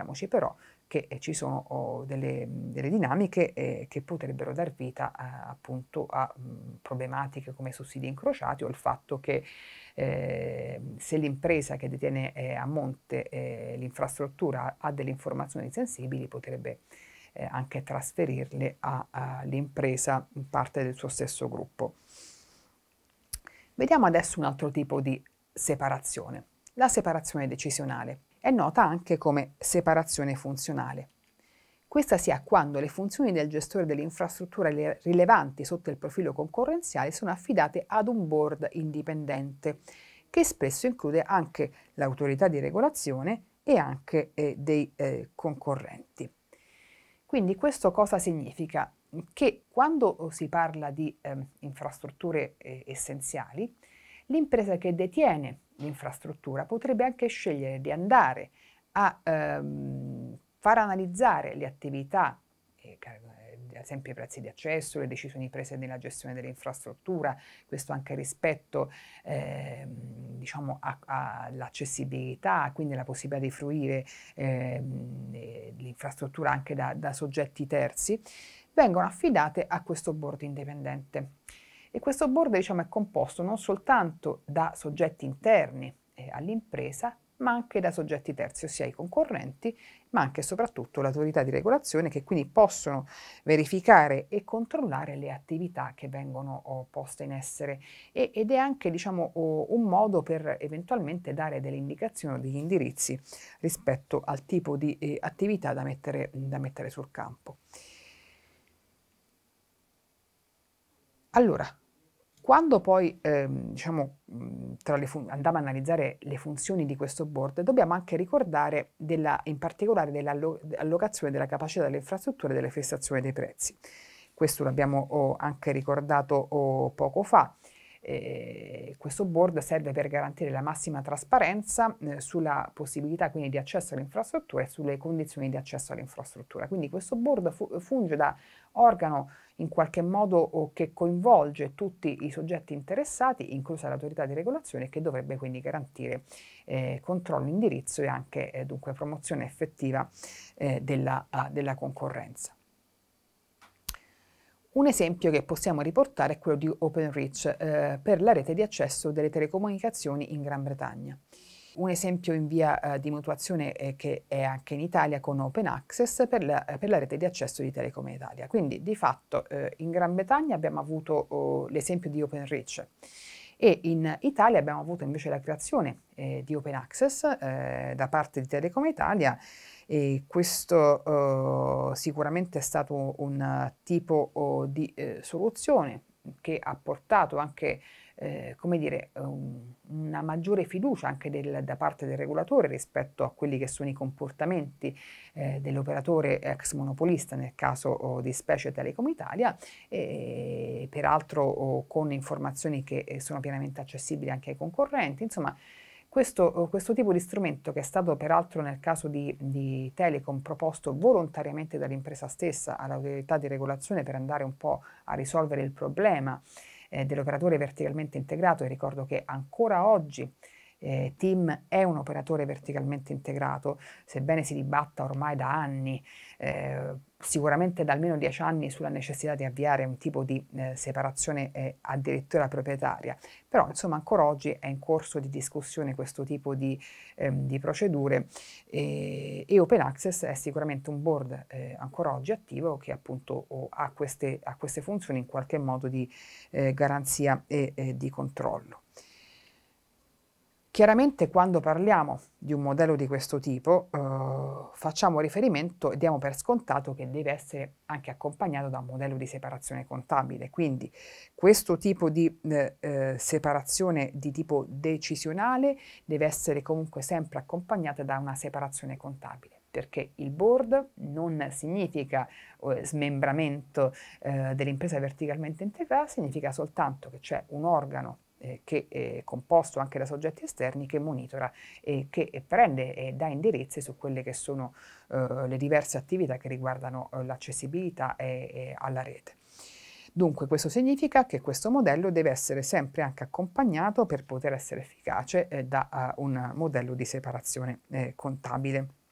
ricordiamoci però che ci sono delle dinamiche che potrebbero dar vita appunto a problematiche come sussidi incrociati o il fatto che se l'impresa che detiene a monte l'infrastruttura ha delle informazioni sensibili potrebbe anche trasferirle all'impresa parte del suo stesso gruppo. Vediamo adesso un altro tipo di separazione, la separazione decisionale. È nota anche come separazione funzionale. Questa si ha quando le funzioni del gestore dell'infrastruttura rilevanti sotto il profilo concorrenziale sono affidate ad un board indipendente, che spesso include anche l'autorità di regolazione e anche dei concorrenti. Quindi questo cosa significa? Che quando si parla di infrastrutture essenziali, l'impresa che detiene l'infrastruttura potrebbe anche scegliere di andare a far analizzare le attività, ad esempio i prezzi di accesso, le decisioni prese nella gestione dell'infrastruttura, questo anche rispetto diciamo all'accessibilità, quindi la possibilità di fruire l'infrastruttura anche da soggetti terzi, vengono affidate a questo board indipendente. E questo board diciamo, è composto non soltanto da soggetti interni all'impresa, ma anche da soggetti terzi, ossia i concorrenti, ma anche e soprattutto l'autorità di regolazione, che quindi possono verificare e controllare le attività che vengono poste in essere ed è anche diciamo, un modo per eventualmente dare delle indicazioni o degli indirizzi rispetto al tipo di attività da mettere sul campo. Allora, quando poi diciamo, andiamo a analizzare le funzioni di questo board, dobbiamo anche ricordare in particolare dell'allocazione della capacità delle infrastrutture e delle fissazioni dei prezzi. Questo l'abbiamo anche ricordato poco fa. Questo board serve per garantire la massima trasparenza sulla possibilità quindi di accesso all'infrastruttura e sulle condizioni di accesso all'infrastruttura. Quindi questo board funge da organo in qualche modo che coinvolge tutti i soggetti interessati, inclusa l'autorità di regolazione, che dovrebbe quindi garantire controllo, indirizzo e anche dunque promozione effettiva della concorrenza. Un esempio che possiamo riportare è quello di Openreach per la rete di accesso delle telecomunicazioni in Gran Bretagna. Un esempio in via di mutuazione che è anche in Italia con Open Access per la rete di accesso di Telecom Italia. Quindi di fatto in Gran Bretagna abbiamo avuto l'esempio di Openreach e in Italia abbiamo avuto invece la creazione di Open Access da parte di Telecom Italia. E questo sicuramente è stato un tipo di soluzione che ha portato anche come dire, una maggiore fiducia anche da parte del regolatore rispetto a quelli che sono i comportamenti dell'operatore ex monopolista nel caso di specie Telecom Italia, e peraltro con informazioni che sono pienamente accessibili anche ai concorrenti. Insomma, questo tipo di strumento, che è stato peraltro nel caso di Telecom proposto volontariamente dall'impresa stessa all'autorità di regolazione per andare un po' a risolvere il problema dell'operatore verticalmente integrato, e ricordo che ancora oggi TIM è un operatore verticalmente integrato, sebbene si dibatta ormai da anni, sicuramente da almeno 10 anni, sulla necessità di avviare un tipo di separazione addirittura proprietaria, però insomma ancora oggi è in corso di discussione questo tipo di procedure e Open Access è sicuramente un board ancora oggi attivo che appunto ha queste funzioni in qualche modo di garanzia e di controllo. Chiaramente quando parliamo di un modello di questo tipo facciamo riferimento e diamo per scontato che deve essere anche accompagnato da un modello di separazione contabile, quindi questo tipo di separazione di tipo decisionale deve essere comunque sempre accompagnata da una separazione contabile, perché il board non significa smembramento dell'impresa verticalmente integrata, significa soltanto che c'è un organo che è composto anche da soggetti esterni che monitora e che prende e dà indirizzi su quelle che sono le diverse attività che riguardano l'accessibilità alla rete. Dunque questo significa che questo modello deve essere sempre anche accompagnato, per poter essere efficace, da un modello di separazione contabile.